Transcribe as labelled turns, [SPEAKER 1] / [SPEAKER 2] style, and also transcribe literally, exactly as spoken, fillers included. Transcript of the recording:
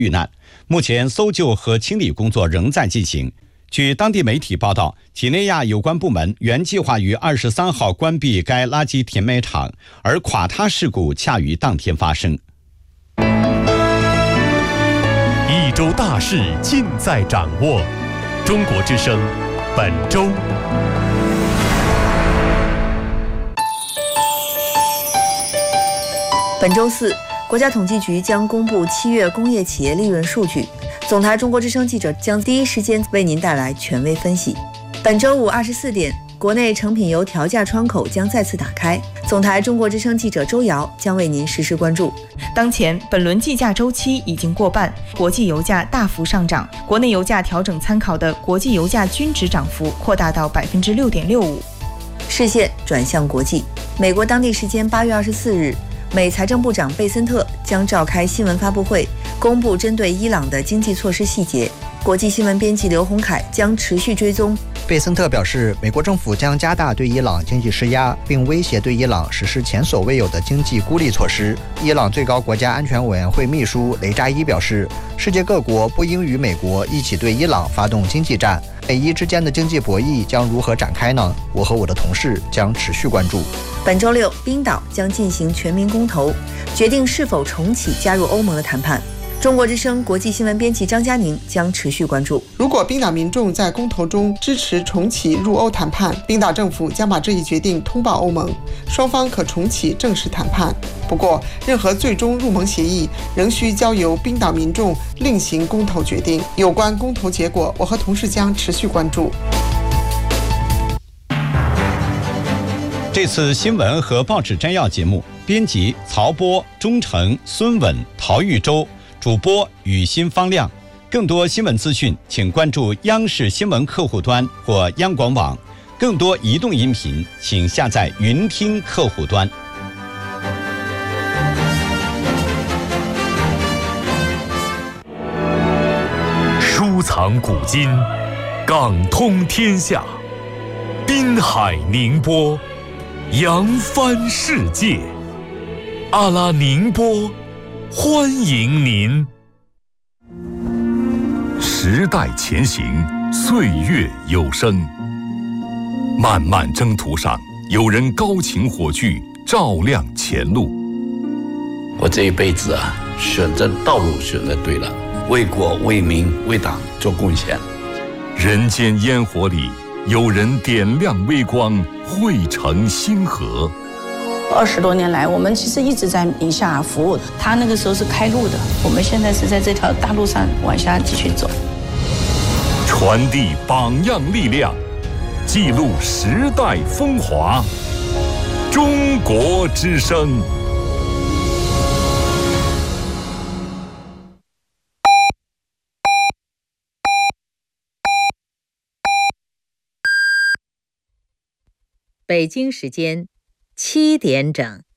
[SPEAKER 1] 遇难。目前搜救和清理工作仍在进行。据当地媒体报道，几内亚有关部门原计划于二十三号关闭该垃圾填埋场，而垮塌事故恰于当天发生。
[SPEAKER 2] 一周大事尽在掌握，中国之声本周。
[SPEAKER 3] 本周四，国家统计局将公布七月工业企业利润数据。总台中国之声记者将第一时间为您带来权威分析。本周五二十四点，国内成品油调价窗口将再次打开。总台中国之声记者周瑶将为您实时关注。
[SPEAKER 4] 当前本轮计价周期已经过半，国际油价大幅上涨，国内油价调整参考的国际油价均值涨幅扩大到百分之六点六五。
[SPEAKER 3] 视线转向国际，美国当地时间八月二十四日。美财政部长贝森特将召开新闻发布会，公布针对伊朗的经济措施细节。国际新闻编辑刘洪凯将持续追踪。
[SPEAKER 5] 贝森特表示，美国政府将加大对伊朗经济施压，并威胁对伊朗实施前所未有的经济孤立措施。伊朗最高国家安全委员会秘书雷扎伊表示，世界各国不应与美国一起对伊朗发动经济战。美伊之间的经济博弈将如何展开呢？我和我的同事将持续关注。
[SPEAKER 3] 本周六，冰岛将进行全民公投，决定是否重启加入欧盟的谈判。中国之声国际新闻编辑张佳宁将持续关注。
[SPEAKER 6] 如果冰岛民众在公投中支持重启入欧谈判，冰岛政府将把这一决定通报欧盟，双方可重启正式谈判。不过，任何最终入盟协议仍需交由冰岛民众另行公投决定。有关公投结果，我和同事将持续关注。
[SPEAKER 1] 这次新闻和报纸摘要节目，编辑曹波、钟诚、孙稳、陶玉洲，主播雨欣、方亮。更多新闻资讯，请关注央视新闻客户端或央广网。更多移动音频，请下载云听客户端。
[SPEAKER 2] 收藏古今，港通天下，滨海宁波，扬帆世界。阿拉宁波，欢迎您。时代前行，岁月有声。漫漫征途上，有人高擎火炬，照亮前路。
[SPEAKER 7] 我这一辈子啊，选择道路选择对了，为国为民为党做贡献。
[SPEAKER 2] 人间烟火里，有人点亮微光，汇成星河。
[SPEAKER 8] 二十多年来，我们其实一直在宁夏服务。他那个时候是开路的，我们现在是在这条大路上往下继续走。
[SPEAKER 2] 传递榜样力量，记录时代风华。中国之声。
[SPEAKER 9] 北京时间七点整。